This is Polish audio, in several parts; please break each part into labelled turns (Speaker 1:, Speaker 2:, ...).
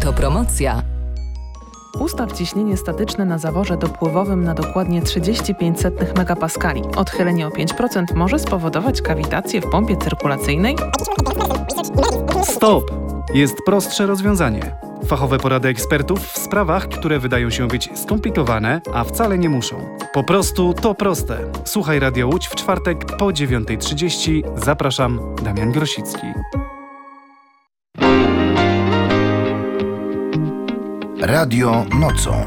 Speaker 1: Autopromocja.
Speaker 2: Ustaw ciśnienie statyczne na zaworze dopływowym na dokładnie 35 megapaskali. Odchylenie o 5% może spowodować kawitację w pompie cyrkulacyjnej.
Speaker 3: Stop! Jest prostsze rozwiązanie. Fachowe porady ekspertów w sprawach, które wydają się być skomplikowane, a wcale nie muszą. Po prostu to proste. Słuchaj Radio Łódź w czwartek po 9:30. Zapraszam, Damian Grosicki.
Speaker 4: Radio nocą.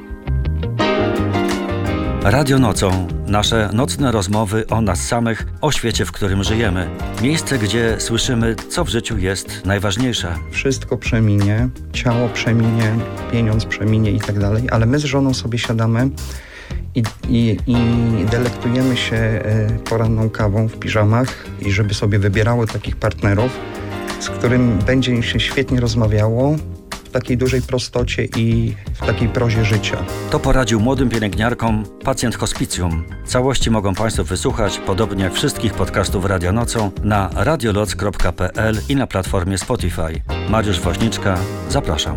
Speaker 5: Radio nocą. Nasze nocne rozmowy o nas samych, o świecie, w którym żyjemy. Miejsce, gdzie słyszymy, co w życiu jest najważniejsze.
Speaker 6: Wszystko przeminie, ciało przeminie, pieniądz przeminie i tak dalej, ale my z żoną sobie siadamy i delektujemy się poranną kawą w piżamach i żeby sobie wybierało takich partnerów, z którym będzie się świetnie rozmawiało, w takiej dużej prostocie i w takiej prozie życia.
Speaker 5: To poradził młodym pielęgniarkom pacjent hospicjum. Całości mogą Państwo wysłuchać, podobnie jak wszystkich podcastów Radio Nocą, na radioloc.pl i na platformie Spotify. Mariusz Woźniczka, zapraszam.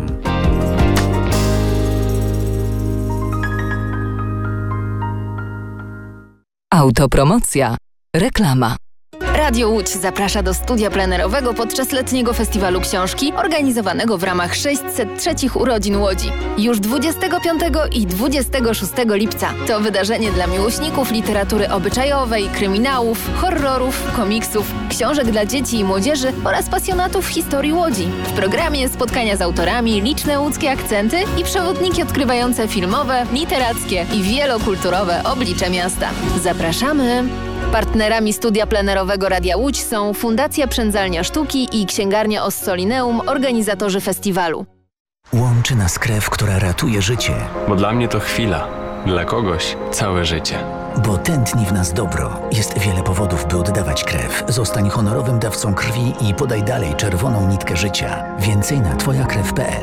Speaker 1: Autopromocja. Reklama.
Speaker 7: Radio Łódź zaprasza do studia plenerowego podczas letniego festiwalu książki organizowanego w ramach 603 urodzin Łodzi. Już 25 i 26 lipca. To wydarzenie dla miłośników literatury obyczajowej, kryminałów, horrorów, komiksów, książek dla dzieci i młodzieży oraz pasjonatów historii Łodzi. W programie spotkania z autorami, liczne łódzkie akcenty i przewodniki odkrywające filmowe, literackie i wielokulturowe oblicze miasta. Zapraszamy! Partnerami studia plenerowego Radia Łódź są Fundacja Przędzalnia Sztuki i Księgarnia Ossolineum, organizatorzy festiwalu.
Speaker 8: Łączy nas krew, która ratuje życie.
Speaker 9: Bo dla mnie to chwila, dla kogoś całe życie.
Speaker 8: Bo tętni w nas dobro. Jest wiele powodów, by oddawać krew. Zostań honorowym dawcą krwi i podaj dalej czerwoną nitkę życia. Więcej na twojakrew.pl.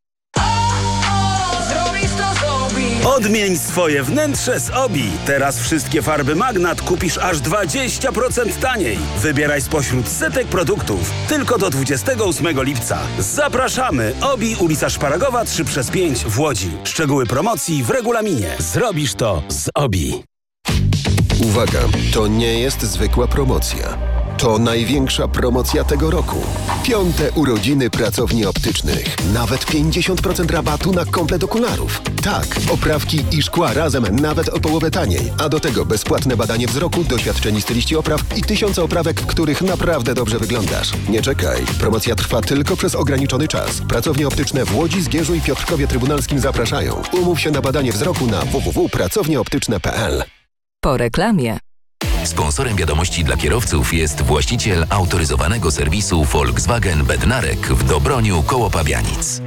Speaker 10: Odmień swoje wnętrze z Obi. Teraz wszystkie farby Magnat kupisz aż 20% taniej. Wybieraj spośród setek produktów. Tylko do 28 lipca. Zapraszamy! Obi, ulica Szparagowa 3/5 w Łodzi. Szczegóły promocji w regulaminie. Zrobisz to z Obi.
Speaker 11: Uwaga, to nie jest zwykła promocja. To największa promocja tego roku. 5. urodziny pracowni optycznych. Nawet 50% rabatu na komplet okularów. Tak, oprawki i szkła razem nawet o połowę taniej. A do tego bezpłatne badanie wzroku, doświadczeni styliści opraw i 1000 oprawek, w których naprawdę dobrze wyglądasz. Nie czekaj. Promocja trwa tylko przez ograniczony czas. Pracownie optyczne w Łodzi, Zgierzu i Piotrkowie Trybunalskim zapraszają. Umów się na badanie wzroku na www.pracownieoptyczne.pl.
Speaker 1: Po reklamie.
Speaker 12: Sponsorem wiadomości dla kierowców jest właściciel autoryzowanego serwisu Volkswagen Bednarek w Dobroniu koło Pabianic.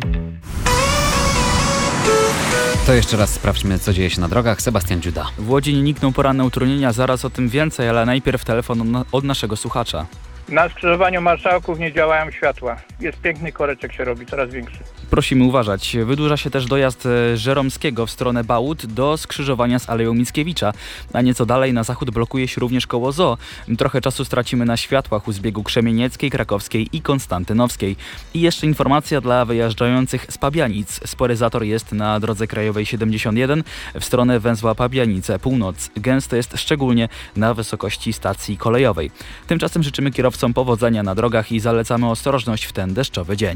Speaker 13: To jeszcze raz sprawdźmy, co dzieje się na drogach. Sebastian Dziuda.
Speaker 14: W Łodzi nie nikną poranne utrudnienia, zaraz o tym więcej, ale najpierw telefon od naszego słuchacza.
Speaker 15: Na skrzyżowaniu Marszałków nie działają światła. Jest piękny koreczek się robi, coraz większy.
Speaker 14: Prosimy uważać. Wydłuża się też dojazd Żeromskiego w stronę Bałut do skrzyżowania z Aleją Mickiewicza. A nieco dalej na zachód blokuje się również koło ZOO. Trochę czasu stracimy na światłach u zbiegu Krzemienieckiej, Krakowskiej i Konstantynowskiej. I jeszcze informacja dla wyjeżdżających z Pabianic. Spory zator jest na drodze krajowej 71 w stronę węzła Pabianice Północ. Gęsto jest szczególnie na wysokości stacji kolejowej. Tymczasem życzymy kierowcom powodzenia na drogach i zalecamy ostrożność w ten deszczowy dzień.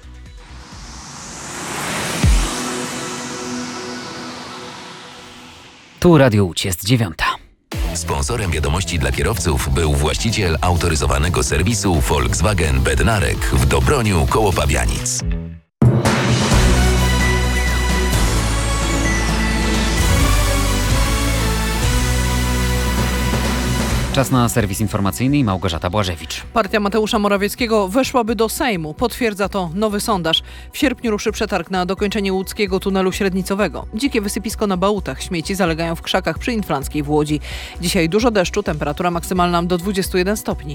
Speaker 13: Tu Radio Łódź, jest 9.
Speaker 12: Sponsorem wiadomości dla kierowców był właściciel autoryzowanego serwisu Volkswagen Bednarek w Dobroniu koło Pabianic.
Speaker 13: Czas na serwis informacyjny i Małgorzata Błażewicz.
Speaker 2: Partia Mateusza Morawieckiego weszłaby do Sejmu. Potwierdza to nowy sondaż. W sierpniu ruszy przetarg na dokończenie łódzkiego tunelu średnicowego. Dzikie wysypisko na Bałutach. Śmieci zalegają w krzakach przy Inflanckiej w Łodzi. Dzisiaj dużo deszczu, temperatura maksymalna do 21 stopni.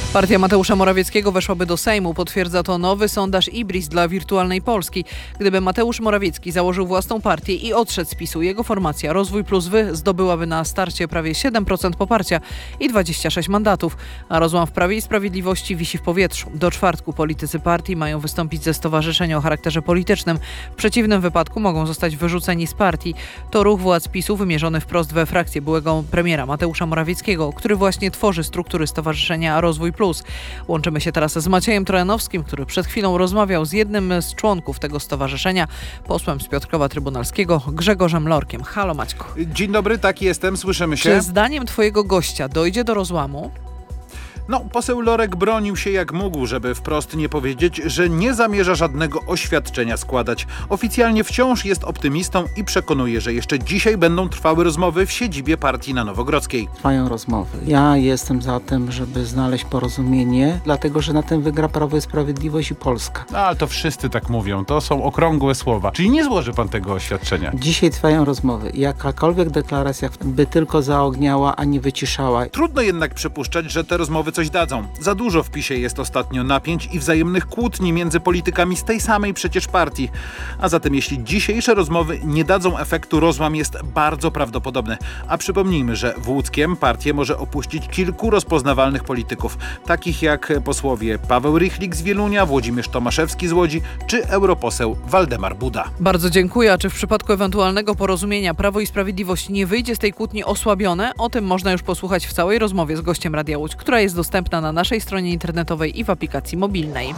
Speaker 2: Partia Mateusza Morawieckiego weszłaby do Sejmu. Potwierdza to nowy sondaż Ibris dla Wirtualnej Polski. Gdyby Mateusz Morawiecki założył własną partię i odszedł z PiS-u, jego formacja Rozwój plus Wy zdobyłaby na starcie prawie 7% poparcia i 26 mandatów. A rozłam w Prawie i Sprawiedliwości wisi w powietrzu. Do czwartku politycy partii mają wystąpić ze stowarzyszenia o charakterze politycznym. W przeciwnym wypadku mogą zostać wyrzuceni z partii. To ruch władz PiS-u wymierzony wprost we frakcję byłego premiera Mateusza Morawieckiego, który właśnie tworzy struktury stowarzyszenia Rozwój plus. Łączymy się teraz z Maciejem Trojanowskim, który przed chwilą rozmawiał z jednym z członków tego stowarzyszenia, posłem z Piotrkowa Trybunalskiego, Grzegorzem Lorkiem. Halo Maćku.
Speaker 16: Dzień dobry, tak jestem, słyszymy się.
Speaker 2: Czy zdaniem twojego gościa dojdzie do rozłamu?
Speaker 16: No, poseł Lorek bronił się jak mógł, żeby wprost nie powiedzieć, że nie zamierza żadnego oświadczenia składać. Oficjalnie wciąż jest optymistą i przekonuje, że jeszcze dzisiaj będą trwały rozmowy w siedzibie partii na Nowogrodzkiej.
Speaker 17: Trwają rozmowy. Ja jestem za tym, żeby znaleźć porozumienie, dlatego że na tym wygra Prawo i Sprawiedliwość i Polska.
Speaker 16: No, ale to wszyscy tak mówią, to są okrągłe słowa. Czyli nie złoży pan tego oświadczenia?
Speaker 17: Dzisiaj trwają rozmowy. Jakakolwiek deklaracja by tylko zaogniała, a nie wyciszała.
Speaker 16: Trudno jednak przypuszczać, że te rozmowy coś dadzą. Za dużo w PiS-ie jest ostatnio napięć i wzajemnych kłótni między politykami z tej samej przecież partii. A zatem jeśli dzisiejsze rozmowy nie dadzą efektu, rozłam jest bardzo prawdopodobny. A przypomnijmy, że w Łódzkiem partię może opuścić kilku rozpoznawalnych polityków, takich jak posłowie Paweł Rychlik z Wielunia, Włodzimierz Tomaszewski z Łodzi czy europoseł Waldemar Buda.
Speaker 2: Bardzo dziękuję. A czy w przypadku ewentualnego porozumienia Prawo i Sprawiedliwość nie wyjdzie z tej kłótni osłabione? O tym można już posłuchać w całej rozmowie z gościem Radia Łódź, która jest dostępna na naszej stronie internetowej i w aplikacji mobilnej.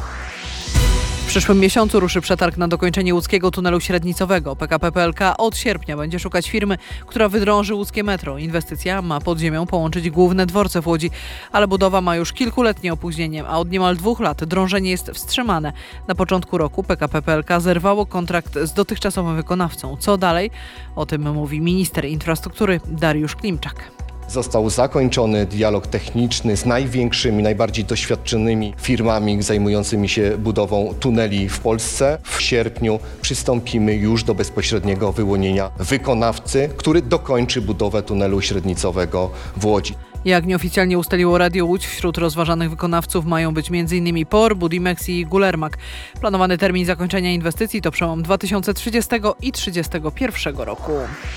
Speaker 2: W przyszłym miesiącu ruszy przetarg na dokończenie łódzkiego tunelu średnicowego. PKP PLK od sierpnia będzie szukać firmy, która wydrąży łódzkie metro. Inwestycja ma pod ziemią połączyć główne dworce w Łodzi, ale budowa ma już kilkuletnie opóźnienie, a od niemal 2 lat drążenie jest wstrzymane. Na początku roku PKP PLK zerwało kontrakt z dotychczasowym wykonawcą. Co dalej? O tym mówi minister infrastruktury Dariusz Klimczak.
Speaker 18: Został zakończony dialog techniczny z największymi, najbardziej doświadczonymi firmami zajmującymi się budową tuneli w Polsce. W sierpniu przystąpimy już do bezpośredniego wyłonienia wykonawcy, który dokończy budowę tunelu średnicowego w Łodzi.
Speaker 2: Jak nieoficjalnie ustaliło Radio Łódź, wśród rozważanych wykonawców mają być m.in. POR, Budimex i Gulermak. Planowany termin zakończenia inwestycji to przełom 2030 i 2031 roku.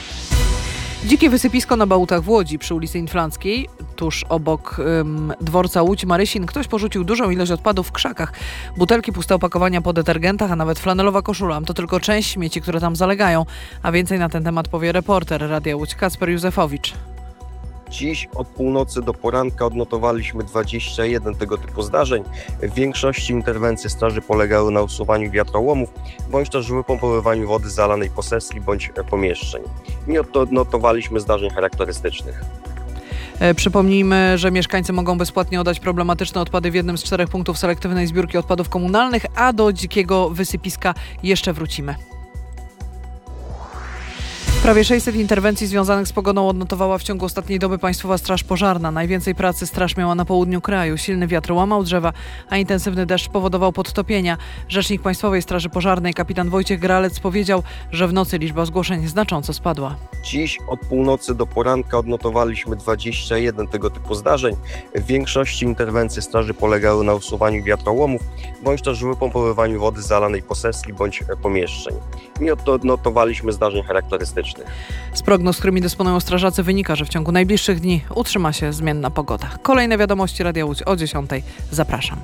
Speaker 2: Dzikie wysypisko na Bałutach w Łodzi przy ulicy Inflanckiej, tuż obok dworca Łódź-Marysin, ktoś porzucił dużą ilość odpadów w krzakach. Butelki, puste opakowania po detergentach, a nawet flanelowa koszula. To tylko część śmieci, które tam zalegają. A więcej na ten temat powie reporter Radia Łódź Kacper Józefowicz.
Speaker 19: Dziś od północy do poranka odnotowaliśmy 21 tego typu zdarzeń. W większości interwencje straży polegały na usuwaniu wiatrołomów, bądź też wypompowywaniu wody z zalanej posesji bądź pomieszczeń. Nie odnotowaliśmy zdarzeń charakterystycznych.
Speaker 2: Przypomnijmy, że mieszkańcy mogą bezpłatnie oddać problematyczne odpady w jednym z 4 punktów selektywnej zbiórki odpadów komunalnych, a do dzikiego wysypiska jeszcze wrócimy. Prawie 600 interwencji związanych z pogodą odnotowała w ciągu ostatniej doby Państwowa Straż Pożarna. Najwięcej pracy straż miała na południu kraju. Silny wiatr łamał drzewa, a intensywny deszcz powodował podtopienia. Rzecznik Państwowej Straży Pożarnej kapitan Wojciech Gralec powiedział, że w nocy liczba zgłoszeń znacząco spadła.
Speaker 19: Dziś od północy do poranka odnotowaliśmy 21 tego typu zdarzeń. W większości interwencje straży polegały na usuwaniu wiatrołomów, bądź też wypompowywaniu wody z zalanej posesji bądź pomieszczeń. Nie odnotowaliśmy zdarzeń charakterystycznych.
Speaker 2: Z prognoz, którymi dysponują strażacy, wynika, że w ciągu najbliższych dni utrzyma się zmienna pogoda. Kolejne wiadomości Radia Łódź o 10:00. Zapraszam.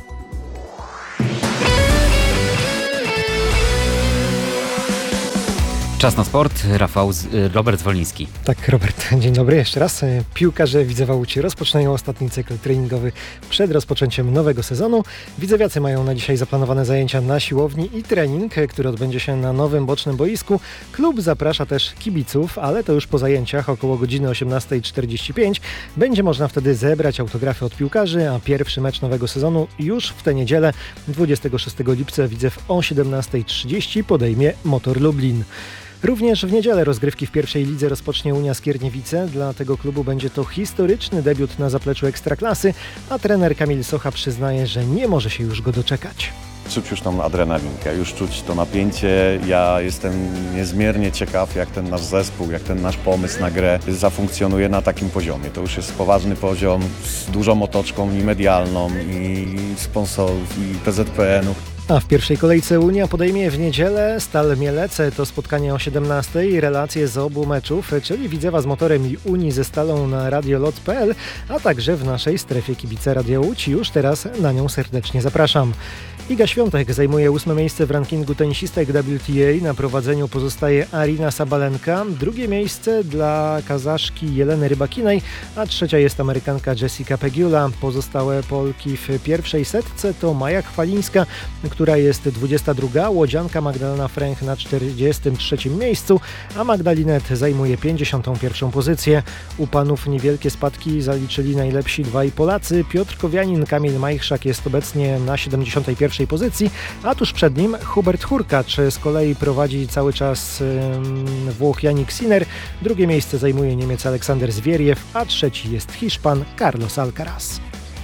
Speaker 13: Czas na sport. Robert Zwoliński.
Speaker 20: Tak, Robert, dzień dobry jeszcze raz. Piłkarze Widzewa Łódź rozpoczynają ostatni cykl treningowy przed rozpoczęciem nowego sezonu. Widzewiacy mają na dzisiaj zaplanowane zajęcia na siłowni i trening, który odbędzie się na nowym bocznym boisku. Klub zaprasza też kibiców, ale to już po zajęciach około godziny 18:45. Będzie można wtedy zebrać autografy od piłkarzy, a pierwszy mecz nowego sezonu już w tę niedzielę, 26 lipca, Widzew o 17:30 podejmie Motor Lublin. Również w niedzielę rozgrywki w pierwszej lidze rozpocznie Unia Skierniewice. Dla tego klubu będzie to historyczny debiut na zapleczu Ekstraklasy, a trener Kamil Socha przyznaje, że nie może się już go doczekać.
Speaker 21: czuć już tą adrenalinkę, już czuć to napięcie. Ja jestem niezmiernie ciekaw, jak ten nasz zespół, jak ten nasz pomysł na grę zafunkcjonuje na takim poziomie. To już jest poważny poziom z dużą otoczką i medialną, i sponsorów, i PZPN-u.
Speaker 20: A w pierwszej kolejce Unia podejmie w niedzielę Stal Mielece. To spotkanie o 17:00. Relacje z obu meczów, czyli Widzewa z Motorem i Unii ze Stalą na radiolot.pl, a także w naszej strefie kibice Radio Łódź. Już teraz na nią serdecznie zapraszam. Iga Świątek zajmuje 8. miejsce w rankingu tenisistek WTA. Na prowadzeniu pozostaje Arina Sabalenka. 2. miejsce dla Kazaszki Jeleny Rybakinej, a 3. jest Amerykanka Jessica Pegula. Pozostałe Polki w pierwszej setce to Maja Chwalińska, która jest 22, Łodzianka Magdalena Fręch na 43. miejscu, a Magdalinet zajmuje 51. pozycję. U panów niewielkie spadki zaliczyli najlepsi dwaj Polacy. Piotr Kowianin, Kamil Majchrzak jest obecnie na 71. pozycji, a tuż przed nim Hubert Hurkacz. Z kolei prowadzi cały czas Włoch Yannick Sinner. 2. miejsce zajmuje Niemiec Aleksander Zwieriew, a 3. jest Hiszpan Carlos Alcaraz.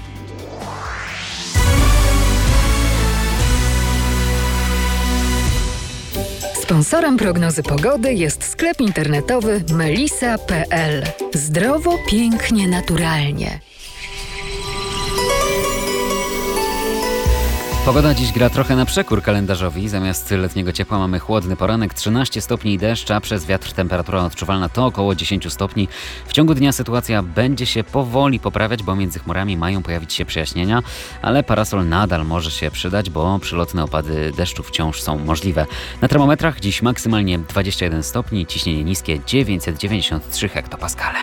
Speaker 1: Sponsorem prognozy pogody jest sklep internetowy melisa.pl. Zdrowo, pięknie, naturalnie.
Speaker 13: Pogoda dziś gra trochę na przekór kalendarzowi. Zamiast letniego ciepła mamy chłodny poranek, 13 stopni i deszcz, a przez wiatr temperatura odczuwalna to około 10 stopni. W ciągu dnia sytuacja będzie się powoli poprawiać, bo między chmurami mają pojawić się przejaśnienia, ale parasol nadal może się przydać, bo przelotne opady deszczu wciąż są możliwe. Na termometrach dziś maksymalnie 21 stopni, ciśnienie niskie 993 hektopaskale.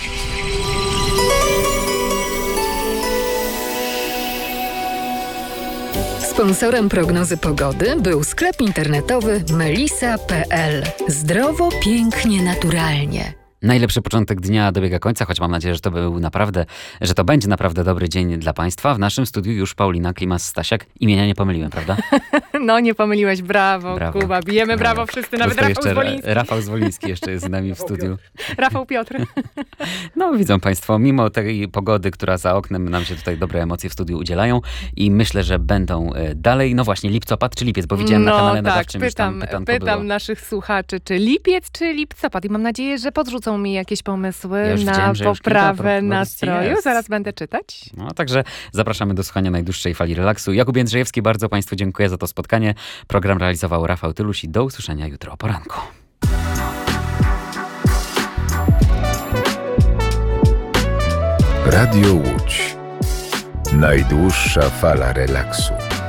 Speaker 1: Sponsorem prognozy pogody był sklep internetowy melisa.pl. Zdrowo, pięknie, naturalnie.
Speaker 13: Najlepszy początek dnia dobiega końca, choć mam nadzieję, że to będzie naprawdę dobry dzień dla Państwa. W naszym studiu już Paulina Klimas-Stasiak. Imienia nie pomyliłem, prawda?
Speaker 22: No, nie pomyliłeś. Brawo, Kuba. Bijemy brawo wszyscy, nawet Rafał Zwoliński.
Speaker 13: Rafał Zwoliński jeszcze jest z nami w studiu.
Speaker 22: Rafał Piotr.
Speaker 13: No, widzą Państwo, mimo tej pogody, która za oknem nam się tutaj dobre emocje w studiu udzielają i myślę, że będą dalej. No właśnie, lipcopad czy lipiec, bo widziałem na kanale nadawczym już tam
Speaker 22: pytam naszych słuchaczy, czy lipiec, czy lipcopad. I mam nadzieję, że podrzucą mi jakieś pomysły na poprawę nastroju. Zaraz będę czytać.
Speaker 13: No, także zapraszamy do słuchania najdłuższej fali relaksu. Jakub Jędrzejewski, bardzo Państwu dziękuję za to spotkanie. Program realizował Rafał Tyluś i do usłyszenia jutro o poranku.
Speaker 4: Radio Łódź. Najdłuższa fala relaksu.